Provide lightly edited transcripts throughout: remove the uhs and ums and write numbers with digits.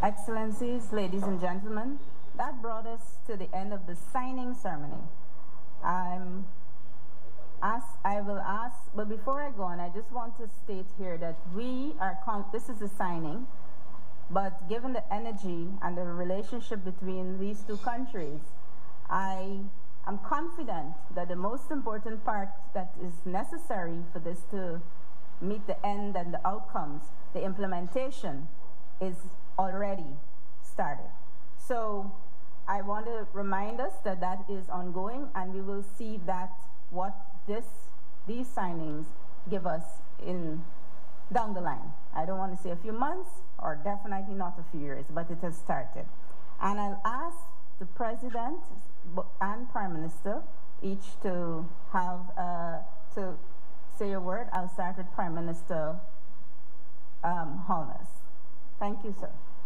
Excellencies, ladies and gentlemen, that brought us to the end of the signing ceremony. But before I go on, I just want to state here that this is a signing, but given the energy and the relationship between these two countries, I am confident that the most important part that is necessary for this to meet the end and the outcomes, the implementation, is already started. So I want to remind us that that is ongoing, and we will see that what these signings give us down the line. I don't want to say a few months, or definitely not a few years, but it has started. And I'll ask the President and Prime Minister each to to say a word. I'll start with Prime Minister Holness. Thank you, sir.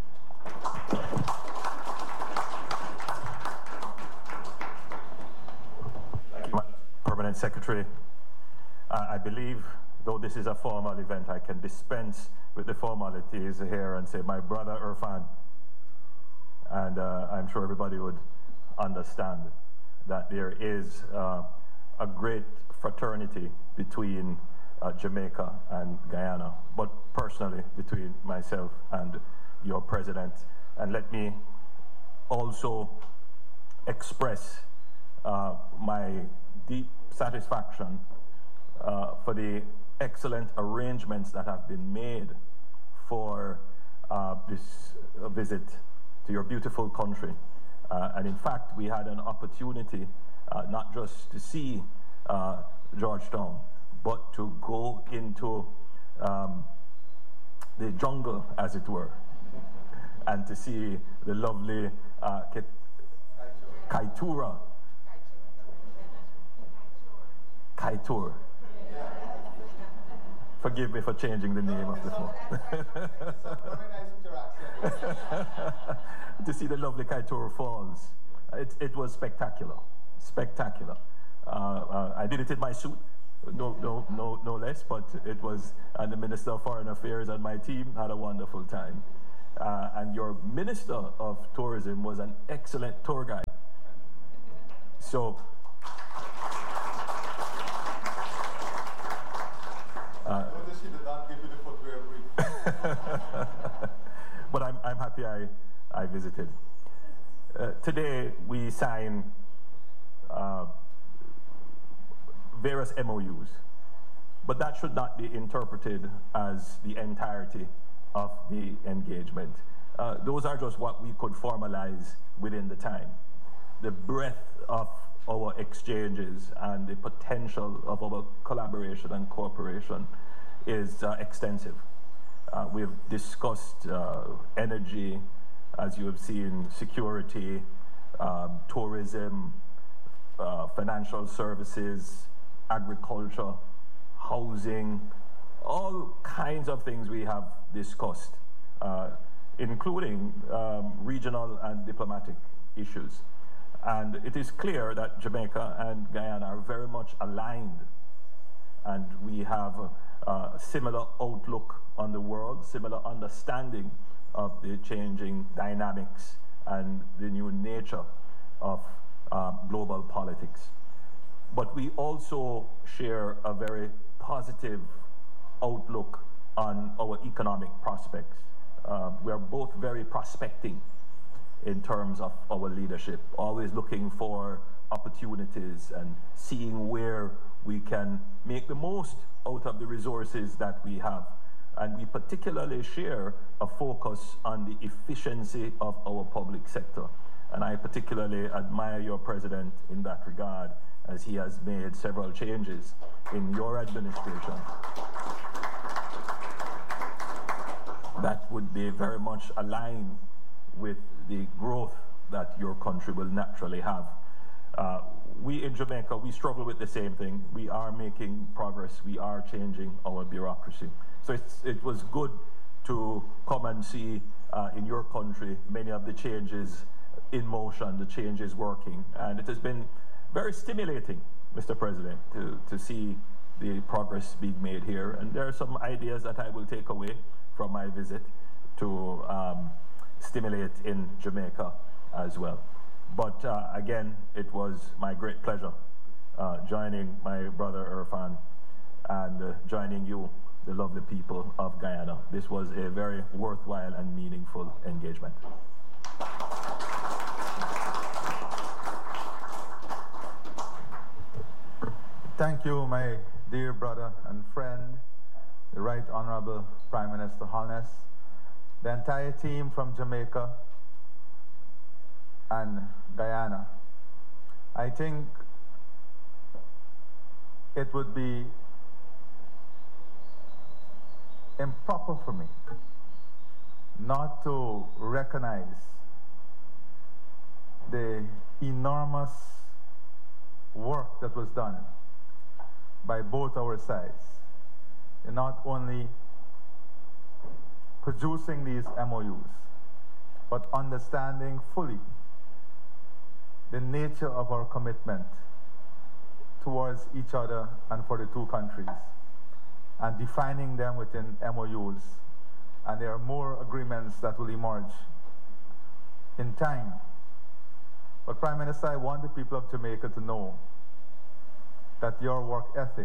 Thank you, Madam Permanent Secretary. I believe, though this is a formal event, I can dispense with the formalities here and say, my brother Irfan. And I'm sure everybody would understand that there is a great fraternity between Jamaica and Guyana, but personally between myself and your president. And let me also express my deep satisfaction for the excellent arrangements that have been made for this visit to your beautiful country. And in fact, we had an opportunity not just to see Georgetown, but to go into the jungle, as it were, and to see the lovely Kaieteur. Forgive me for changing the name of the phone. To see the lovely Kaieteur Falls. It was spectacular. Spectacular. I did it in my suit, no less, but it was, and the Minister of Foreign Affairs and my team had a wonderful time. And your Minister of Tourism was an excellent tour guide. So, but I'm happy I visited. Today we sign various MOUs, but that should not be interpreted as the entirety of the engagement. Those are just what we could formalize within the time. The breadth of our exchanges and the potential of our collaboration and cooperation is extensive. We've discussed energy, as you have seen, security, tourism, financial services, agriculture, housing, all kinds of things we have discussed, including regional and diplomatic issues. And it is clear that Jamaica and Guyana are very much aligned, and we have a similar outlook on the world, similar understanding of the changing dynamics and the new nature of global politics. But we also share a very positive outlook on our economic prospects. We are both very prospecting in terms of our leadership, always looking for opportunities and seeing where we can make the most out of the resources that we have. And we particularly share a focus on the efficiency of our public sector. And I particularly admire your president in that regard, as he has made several changes in your administration that would be very much aligned with the growth that your country will naturally have. We in Jamaica, we struggle with the same thing. We are making progress. We are changing our bureaucracy. So it was good to come and see in your country many of the changes in motion, the changes working. And it has been very stimulating, Mr. President, to see the progress being made here. And there are some ideas that I will take away from my visit to stimulate in Jamaica as well. But again, it was my great pleasure joining my brother Irfan and joining you, the lovely people of Guyana. This was a very worthwhile and meaningful engagement. Thank you, my dear brother and friend, the Right Honorable Prime Minister Holness, the entire team from Jamaica and Guyana. I think it would be improper for me not to recognize the enormous work that was done by both our sides in not only producing these MOUs, but understanding fully the nature of our commitment towards each other and for the two countries, and defining them within MOUs. And there are more agreements that will emerge in time. But Prime Minister, I want the people of Jamaica to know that your work ethic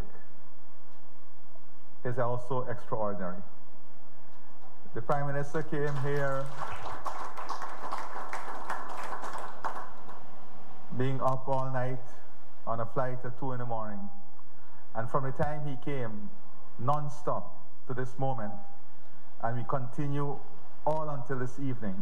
is also extraordinary. The Prime Minister came here being up all night on a flight at 2 in the morning. And from the time he came, non-stop to this moment, and we continue all until this evening,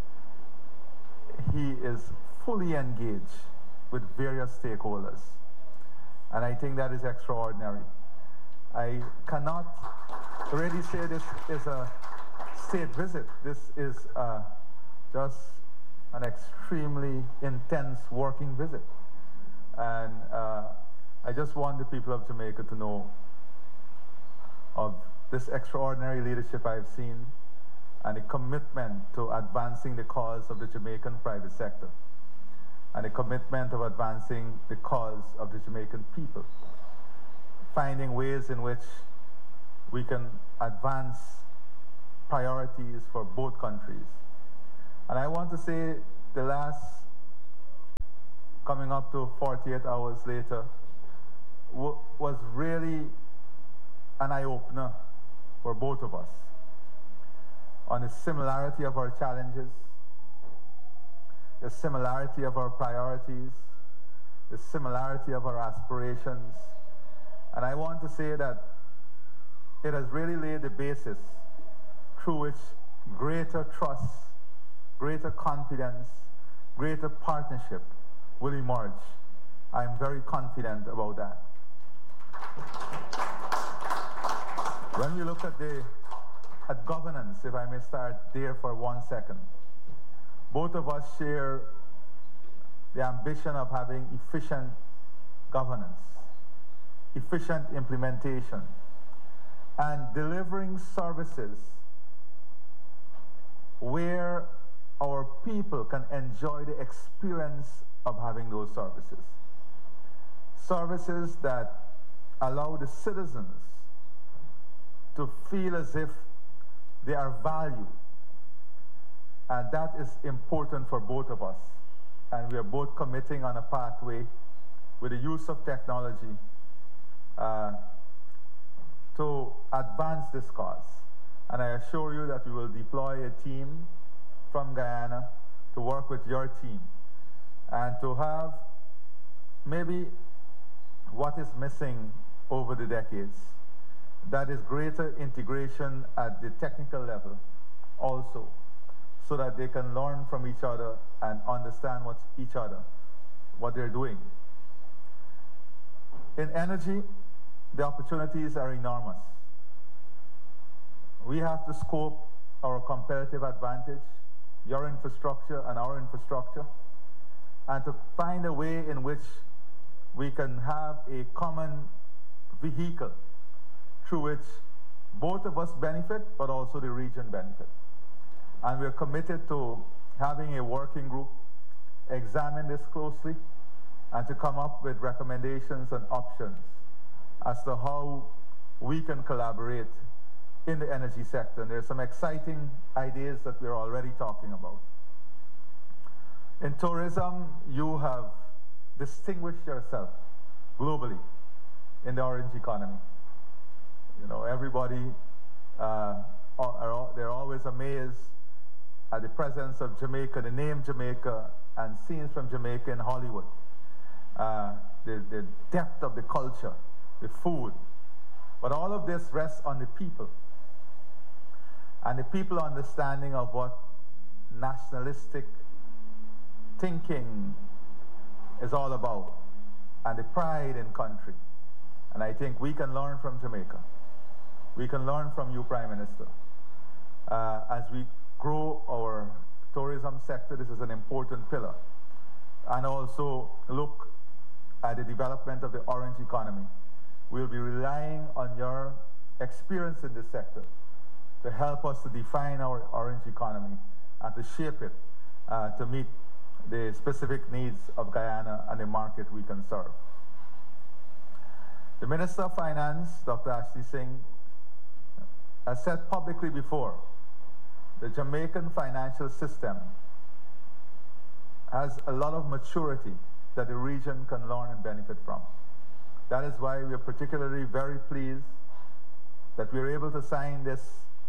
he is fully engaged with various stakeholders. And I think that is extraordinary. I cannot really say this is a state visit. This is just an extremely intense working visit. And I just want the people of Jamaica to know of this extraordinary leadership I've seen and a commitment to advancing the cause of the Jamaican private sector and a commitment of advancing the cause of the Jamaican people, finding ways in which we can advance priorities for both countries. And I want to say the last, coming up to 48 hours later, was really an eye-opener for both of us on the similarity of our challenges, the similarity of our priorities, the similarity of our aspirations. And I want to say that it has really laid the basis through which greater trust, greater confidence, greater partnership will emerge. I am very confident about that. When we look at governance, if I may start there for 1 second, both of us share the ambition of having efficient governance, efficient implementation, and delivering services where our people can enjoy the experience of having those services. Services that allow the citizens to feel as if they are valued. And that is important for both of us. And we are both committing on a pathway with the use of technology to advance this cause. And I assure you that we will deploy a team from Guyana to work with your team and to have maybe what is missing over the decades. That is greater integration at the technical level also, so that they can learn from each other and understand what they're doing. In energy, the opportunities are enormous. We have to scope our competitive advantage, your infrastructure and our infrastructure, and to find a way in which we can have a common vehicle through which both of us benefit, but also the region benefit. And we're committed to having a working group examine this closely and to come up with recommendations and options as to how we can collaborate in the energy sector. And there's some exciting ideas that we're already talking about. In tourism, you have distinguished yourself globally in the orange economy. You know, everybody, they're always amazed at the presence of Jamaica, the name Jamaica, and scenes from Jamaica in Hollywood. The depth of the culture, the food. But all of this rests on the people. And the people understanding of what nationalistic thinking is all about, and the pride in country. And I think we can learn from Jamaica. We can learn from you, Prime Minister. As we grow our tourism sector, this is an important pillar. And also look at the development of the orange economy. We'll be relying on your experience in this sector to help us to define our orange economy and to shape it to meet the specific needs of Guyana and the market we can serve. The Minister of Finance, Dr. Ashley Singh, has said publicly before, the Jamaican financial system has a lot of maturity that the region can learn and benefit from. That is why we are particularly very pleased that we are able to sign this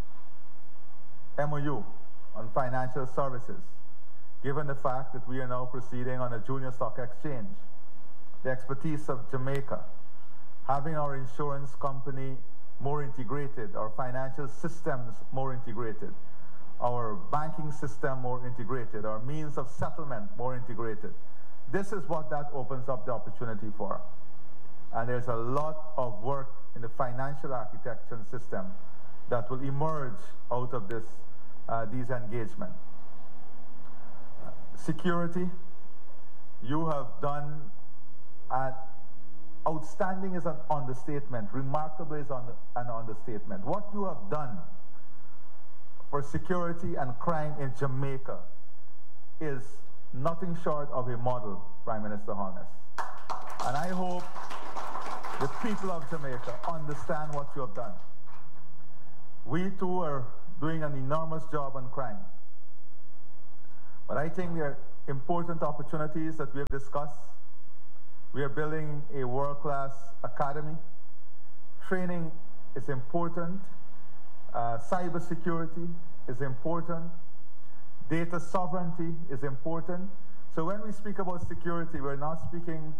MOU on financial services, given the fact that we are now proceeding on a junior stock exchange. The expertise of Jamaica, having our insurance company more integrated, our financial systems more integrated, our banking system more integrated, our means of settlement more integrated. This is what that opens up the opportunity for. And there's a lot of work in the financial architecture system that will emerge out of this, these engagements. Security, you have done outstanding is an understatement. Remarkable is an understatement. What you have done for security and crime in Jamaica is nothing short of a model, Prime Minister Holness. And I hope the people of Jamaica understand what you have done. We too are doing an enormous job on crime. But I think there are important opportunities that we have discussed. We are building a world-class academy. Training is important. Cybersecurity is important. Data sovereignty is important. So when we speak about security, we're not speaking